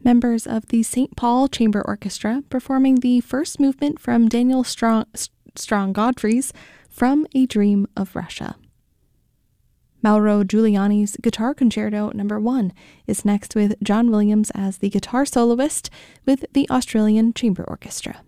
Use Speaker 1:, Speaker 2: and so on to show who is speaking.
Speaker 1: members of the St. Paul Chamber Orchestra performing the first movement from Daniel Strong Godfrey's From a Dream of Russia. Mauro Giuliani's Guitar Concerto No. 1 is next with John Williams as the guitar soloist with the Australian Chamber Orchestra.